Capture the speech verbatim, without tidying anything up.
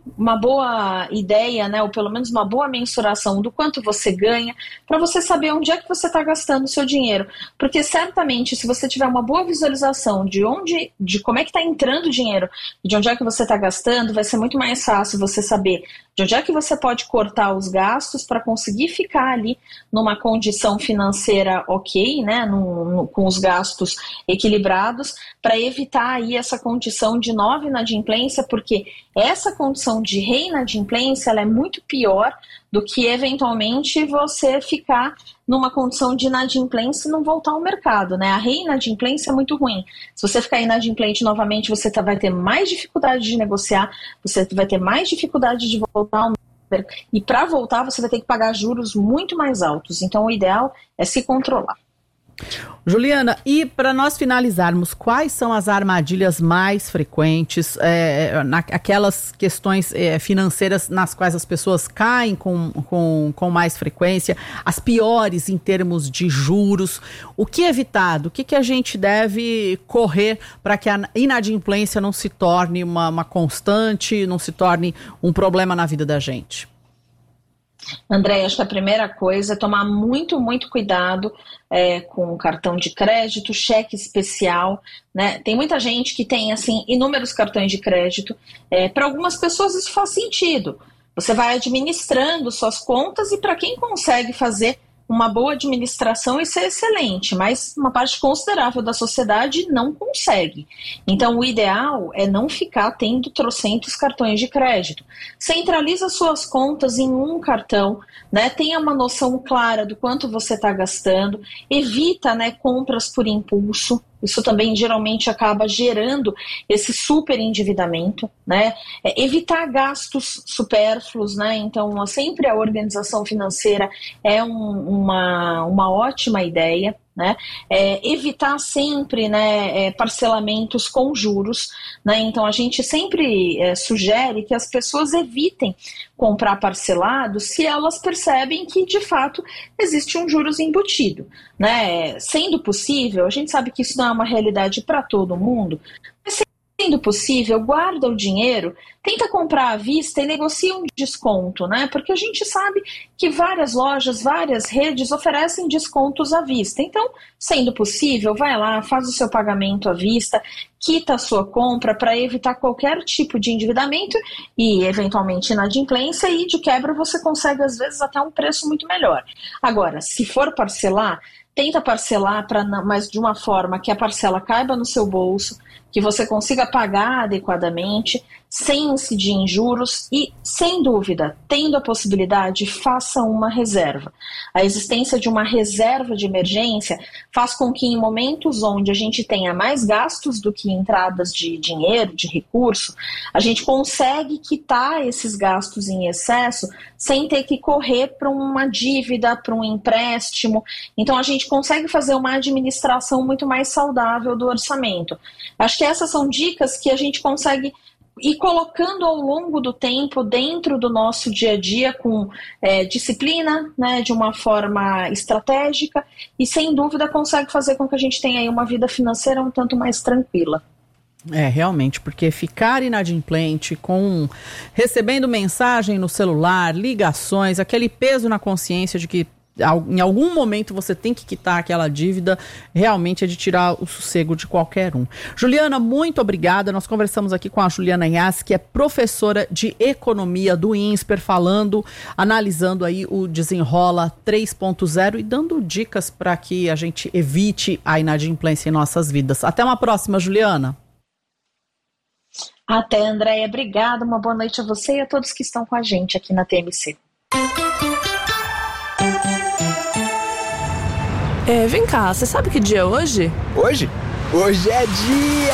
uma boa ideia, né, ou pelo menos uma boa mensuração do quanto você ganha, para você saber onde é que você está gastando o seu dinheiro. Porque certamente, se você tiver uma boa visualização de onde, de como é que está entrando o dinheiro, de onde é que você está gastando, vai ser muito mais fácil você saber de onde é que você pode cortar os gastos para conseguir ficar ali numa condição financeira ok, né, no, no, com os gastos equilibrados, para evitar aí essa condição de nova inadimplência, porque essa condição de reinadimplência ela é muito pior do que eventualmente você ficar numa condição de inadimplência e não voltar ao mercado, né? A reinadimplência é muito ruim. Se você ficar inadimplente novamente, você tá, vai ter mais dificuldade de negociar, você vai ter mais dificuldade de voltar ao mercado. E para voltar, você vai ter que pagar juros muito mais altos. Então, o ideal é se controlar. Juliana, e para nós finalizarmos, quais são as armadilhas mais frequentes, é, na, aquelas questões é, financeiras nas quais as pessoas caem com, com, com mais frequência, as piores em termos de juros? O que evitar? Do que, que a gente deve correr para que a inadimplência não se torne uma, uma constante, não se torne um problema na vida da gente? André, acho que a primeira coisa é tomar muito, muito cuidado é, com cartão de crédito, cheque especial, né? Tem muita gente que tem, assim, inúmeros cartões de crédito. É, para algumas pessoas isso faz sentido. Você vai administrando suas contas e para quem consegue fazer uma boa administração, isso é excelente, mas uma parte considerável da sociedade não consegue. Então, o ideal é não ficar tendo trocentos cartões de crédito. Centraliza suas contas em um cartão, né? Tenha uma noção clara do quanto você está gastando, evita, né, compras por impulso. Isso também geralmente acaba gerando esse super endividamento, né? É, evitar gastos supérfluos, né? Então, sempre a organização financeira é um, uma, uma ótima ideia, né? É, evitar sempre, né, é, parcelamentos com juros, né? Então a gente sempre é, sugere que as pessoas evitem comprar parcelado se elas percebem que de fato existe um juros embutido, né? Sendo possível, a gente sabe que isso não é uma realidade para todo mundo, mas sendo possível, guarda o dinheiro, tenta comprar à vista e negocia um desconto, né? Porque a gente sabe que várias lojas, várias redes oferecem descontos à vista. Então, sendo possível, vai lá, faz o seu pagamento à vista, quita a sua compra para evitar qualquer tipo de endividamento e, eventualmente, inadimplência, e de quebra você consegue, às vezes, até um preço muito melhor. Agora, se for parcelar, tenta parcelar, pra, mas de uma forma que a parcela caiba no seu bolso, que você consiga pagar adequadamente, sem incidir em juros e, sem dúvida, tendo a possibilidade, faça uma reserva. A existência de uma reserva de emergência faz com que em momentos onde a gente tenha mais gastos do que entradas de dinheiro, de recurso, a gente consegue quitar esses gastos em excesso sem ter que correr para uma dívida, para um empréstimo. Então a gente consegue fazer uma administração muito mais saudável do orçamento. Acho que essas são dicas que a gente consegue ir colocando ao longo do tempo dentro do nosso dia a dia com é, disciplina, né, de uma forma estratégica e sem dúvida consegue fazer com que a gente tenha aí uma vida financeira um tanto mais tranquila. É, realmente, porque ficar inadimplente com recebendo mensagem no celular, ligações, aquele peso na consciência de que em algum momento você tem que quitar aquela dívida, realmente é de tirar o sossego de qualquer um. Juliana, muito obrigada. Nós conversamos aqui com a Juliana Inhas, que é professora de economia do INSPER, falando, analisando aí o Desenrola três ponto zero e dando dicas para que a gente evite a inadimplência em nossas vidas. Até uma próxima, Juliana. Até, Andréia. Obrigada. Uma boa noite a você e a todos que estão com a gente aqui na T M C. É, vem cá, você sabe que dia é hoje? Hoje? Hoje é dia